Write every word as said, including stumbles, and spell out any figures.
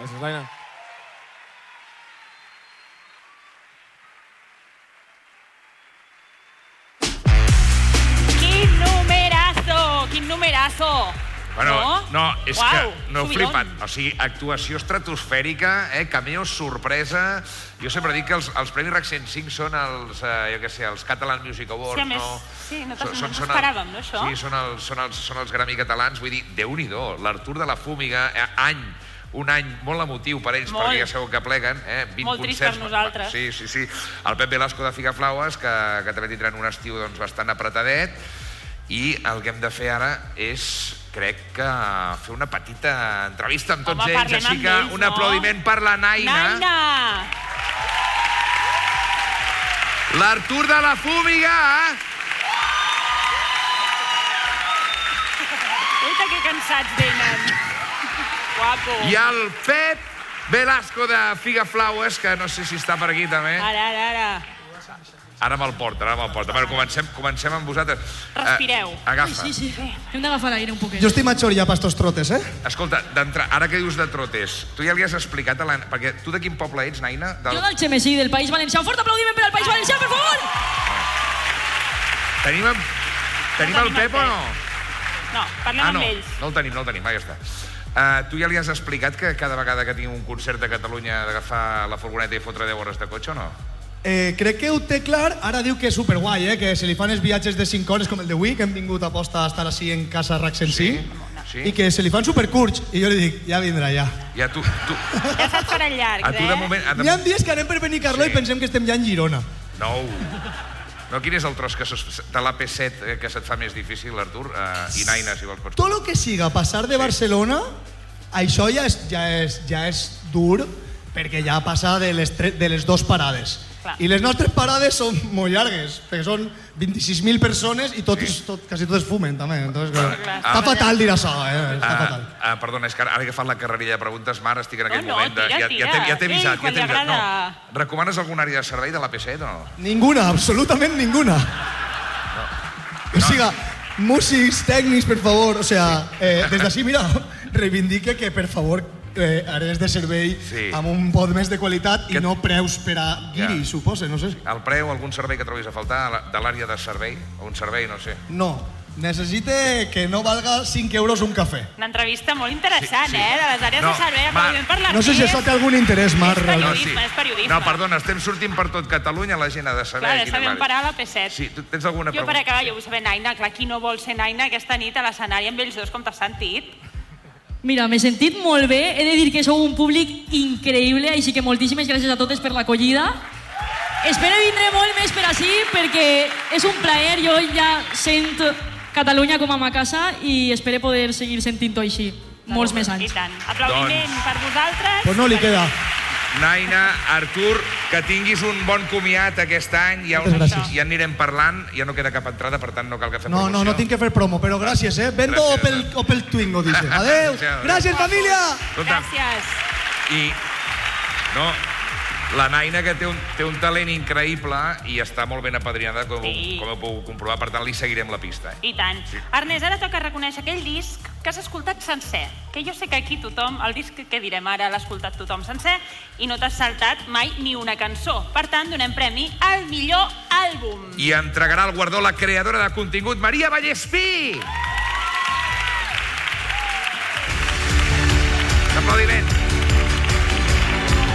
Gràcies, Laina. Quin numerazo! Quin numerazo! Bueno, no, no és Uau, que no heu subidon. flipat. O sigui, actuació estratosfèrica, eh, cameo sorpresa. Jo sempre dic que els, els Premis RAC cent cinc són els, eh, jo què sé, els Catalan Music Awards, Sí, a més, no? sí, no Són- t'es- són- no són t'esperàvem, el- no, això? Sí, són els, són els, són els Grammy catalans. Vull dir, Déu-n'hi-do, l'Artur de la Fúmiga, eh, any, un any molt emotiu per ells, Molt. perquè ja sabeu que pleguen, eh, vint Molt trist concerts. per nosaltres. Sí, sí, sí. El Pep Velasco de Figaflaues, que, que també tindran un estiu doncs, bastant apretadet, i el que hem de fer ara és, crec que, fer una petita entrevista amb tots Home, ells, parlem així amb que ells, un no? aplaudiment per la Naina. Naina! L'Artur de la Fúmiga! Uita, que cansats venen. Guapo. I el Pep Velasco de Figaflaues, que no sé si està per aquí també. Ara, ara, ara. Ara me'l porta, ara me'l porta. Bueno, comencem, comencem amb vosaltres. Respireu. Eh, agafa. Sí, sí. Hem d'agafar l'aire un poquet. Jo estic major ja per estos trotes, eh? Escolta, d'entrar, ara que dius de trotes, tu ja li has explicat a la... Perquè tu de quin poble ets, Naina? Del... Jo del Xemesí, del País Valencià. Un fort aplaudiment per al País Valencià, per favor! Tenim, en... tenim el Pep o no? No, parlem Ah, no, amb ells. no el tenim, no el tenim, ah, ja està. Uh, tu ja li has explicat que cada vegada que tinc un concert a Catalunya d'agafar la furgoneta i fotre deu hores de cotxe o no? Eh, crec que ho té clar, ara diu que és superguai, eh? Que se li fan els viatges de cinc hores com el d'avui, que hem vingut a posta a estar així en casa RAC cent cinc, sí. i que se li fan supercurts, i jo li dic, ja vindrà, ja. Ja tu... tu... Ja se't farà llarg, A tu de eh? moment... A de... N'hi ha dies que anem per Benicarló Sí. i pensem que estem ja en Girona. No. No, quin és el tros que sos, de l'A P set eh, que se't fa més difícil, Artur? Uh, I Naina, si vols pots... Tot el que siga passar de Barcelona, això ja és, ja és, ja és dur, perquè ja passa de les, tre de les dues parades. Clar. I les nostres parades són molt llargues, perquè són vint-i-sis mil persones i totes, Sí. tot, quasi totes fumen, també. Entonces, clar, Clar. està Ah. fatal dir això, eh? Està Uh, fatal. uh, perdona, és que ara he agafat la carrerilla de preguntes, Mar, estic en aquest No, no, moment de... tira, ja, tira. ja t'he ja t'he Ell, avisat, quan ja t'he li avisat. agrada. No. Recomanes alguna àrea de servei de l'A P set o no? Ninguna, absolutament ninguna. O sigui, músics, tècnics, per favor, o sea, eh, des d'ací, mira, reivindique que, per favor, eh, àrees de servei Sí. amb un pot més de qualitat i Que- no preus per a guiri, Ja. suposa, no sé. El preu, algun servei que trobis a faltar a la- de l'àrea de servei? O un servei, no sé. No, necessite que no valga cinc euros un cafè. Una entrevista molt interessant, Sí, sí. eh? De les àrees No, de servei, Mar, aplaudiment per la No sé si això té algun interès, Mar. És realment. periodisme, és periodisme. No, perdona, estem sortint per tot Catalunya, la gent ha de saber... Clar, quina sabem és l'àrea. parar a l'A P set. Sí, tu tens alguna Jo, per pregunta? acabar, jo vull saber, Naina, clar, qui no vol ser Naina aquesta nit a l'escenari amb ells dos, com t'has sentit? Mira, m'he sentit molt bé. He de dir que sou un públic increïble, així que moltíssimes gràcies a totes per l'acollida. Espero vindre molt més per ací, perquè és un plaer. Jo ja sent Catalunya com a ma casa i espero poder seguir sentint-ho així molts més I anys. tant. Aplaudiment Doncs- per vosaltres. Pues no li queda. Naina, Artur, que tinguis un bon comiat aquest any. Ja, Moltes gràcies. ja anirem parlant, ja no queda cap entrada, per tant no cal que fem No, promoció. no, no tinc que fer promo, però gràcies, eh? Vendo Gràcies, Opel, eh? Opel Twingo, dice. Adeu. Gràcies. Gràcies, família. Escolta, Gràcies. I, no, la Naina que té un, té un talent increïble i està molt ben apadrinada, com, Sí. com heu pogut comprovar, per tant li seguirem la pista. Eh? I tant. Ernest, ara toca reconèixer aquell disc que has escoltat sencer. Que jo sé que aquí tothom, el disc que direm ara l'ha escoltat tothom sencer i no t'has saltat mai ni una cançó. Per tant, donem premi al millor àlbum. I entregarà el guardó la creadora de contingut, Maria Vallespí! Un aplaudiment.